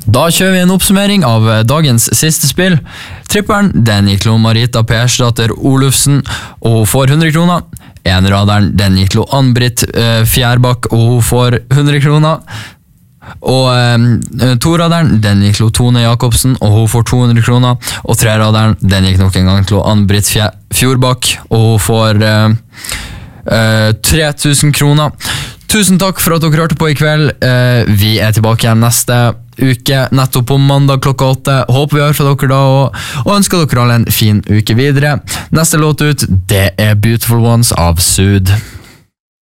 Da kjører vi en oppsummering av dagens siste spill. Tripperen, den gikk til Marita Persdatter Olufsen, og hun får 100 kroner. Enraderen, den gikk til Ann-Britt Fjærbakk, og hun får 100 kroner. Og toraderen, den gikk til Tone Jakobsen, og hun får 200 kroner. Og treraderen, den gikk nok en gang til Ann-Britt Fjordbakk, og hun får 3000 kroner. Tusen takk for at dere hørte på i kveld. Vi er tilbake igjen neste uke, nettopp på mandag klokka 8. Håper vi hører fra dere da, og ønsker dere alle en fin uke videre. Neste låt ut, det er Beautiful Ones av Sud.